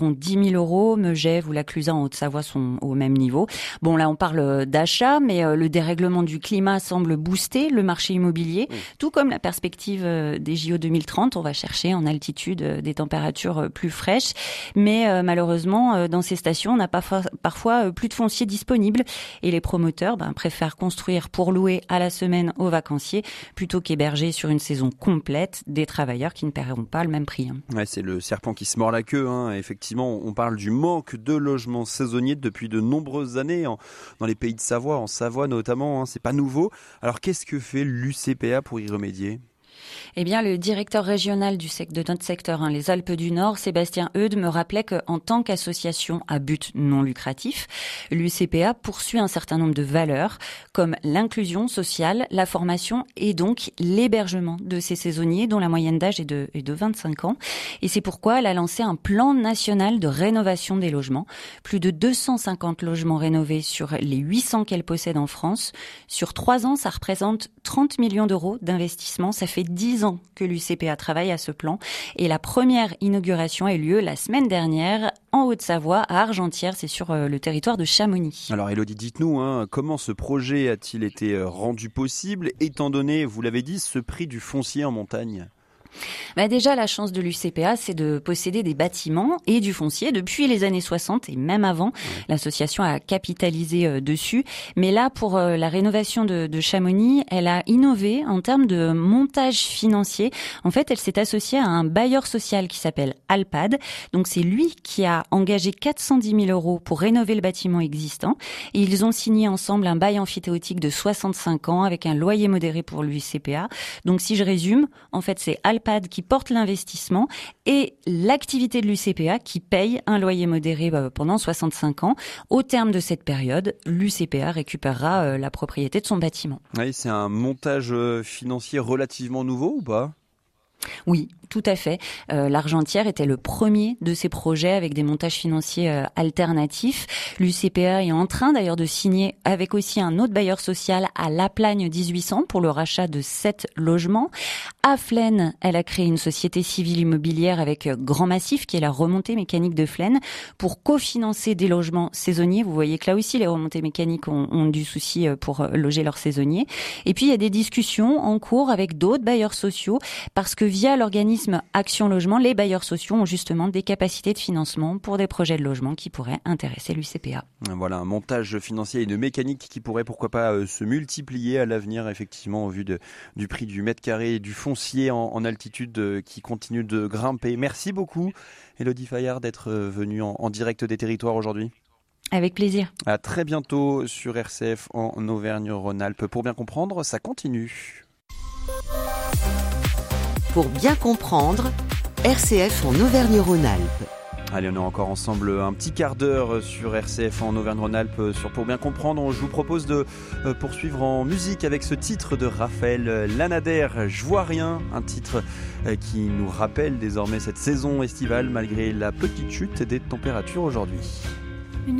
10 000 €. Megève ou la Clusaz en Haute-Savoie sont au même niveau. Bon, là, on parle d'achat, mais le dérèglement du climat semble booster le marché immobilier, tout comme la perspective des JO 2030. On va chercher en altitude des températures plus fraîches, mais malheureusement, dans ces stations, on n'a pas parfois plus de foncier disponible et les promoteurs préfèrent construire pour louer à la semaine aux vacanciers plutôt qu'héberger sur une saison complète des travailleurs qui ne paieront pas le même prix. Ouais, c'est le serpent qui se mord la queue. Effectivement, on parle du manque de logements saisonniers depuis de nombreuses années dans les pays de Savoie, en Savoie notamment. C'est pas nouveau. Alors, qu'est-ce que fait l'UCPA pour y remédier ? Eh bien, le directeur régional de notre secteur, les Alpes du Nord, Sébastien Eudes, me rappelait qu'en tant qu'association à but non lucratif, l'UCPA poursuit un certain nombre de valeurs, comme l'inclusion sociale, la formation et donc l'hébergement de ces saisonniers, dont la moyenne d'âge est de 25 ans. Et c'est pourquoi elle a lancé un plan national de rénovation des logements. Plus de 250 logements rénovés sur les 800 qu'elle possède en France. Sur 3 ans, ça représente 30 millions d'euros d'investissement. Ça fait 10 ans que l'UCPA travaille à ce plan et la première inauguration a eu lieu la semaine dernière en Haute-Savoie, à Argentières, c'est sur le territoire de Chamonix. Alors Élodie, dites-nous, comment ce projet a-t-il été rendu possible, étant donné, vous l'avez dit, ce prix du foncier en montagne ? Déjà, la chance de l'UCPA, c'est de posséder des bâtiments et du foncier depuis les années 60 et même avant. L'association a capitalisé dessus. Mais là, pour la rénovation de Chamonix, elle a innové en termes de montage financier. En fait, elle s'est associée à un bailleur social qui s'appelle Alpad. Donc, c'est lui qui a engagé 410 000 € pour rénover le bâtiment existant. Et ils ont signé ensemble un bail emphytéotique de 65 ans avec un loyer modéré pour l'UCPA. Donc, si je résume, en fait, c'est Alpad qui porte l'investissement et l'activité de l'UCPA qui paye un loyer modéré pendant 65 ans. Au terme de cette période, l'UCPA récupérera la propriété de son bâtiment. Oui, c'est un montage financier relativement nouveau ou pas ? Oui, tout à fait. L'Argentière était le premier de ces projets avec des montages financiers alternatifs. L'UCPA est en train d'ailleurs de signer avec aussi un autre bailleur social à La Plagne 1800 pour le rachat de 7 logements. À Flaine, elle a créé une société civile immobilière avec Grand Massif, qui est la remontée mécanique de Flaine, pour cofinancer des logements saisonniers. Vous voyez que là aussi, les remontées mécaniques ont du souci pour loger leurs saisonniers. Et puis, il y a des discussions en cours avec d'autres bailleurs sociaux parce que via l'organisme Action Logement, les bailleurs sociaux ont justement des capacités de financement pour des projets de logement qui pourraient intéresser l'UCPA. Voilà, un montage financier et une mécanique qui pourrait pourquoi pas se multiplier à l'avenir, effectivement, au vu du prix du mètre carré et du foncier en altitude qui continue de grimper. Merci beaucoup, Élodie Fayard, d'être venue en direct des territoires aujourd'hui. Avec plaisir. À très bientôt sur RCF en Auvergne-Rhône-Alpes. Pour bien comprendre, ça continue. Pour bien comprendre, RCF en Auvergne-Rhône-Alpes. Allez, on est encore ensemble un petit quart d'heure sur RCF en Auvergne-Rhône-Alpes sur Pour bien comprendre. Je vous propose de poursuivre en musique avec ce titre de Raphaël Lanader, Je vois rien, un titre qui nous rappelle désormais cette saison estivale malgré la petite chute des températures aujourd'hui.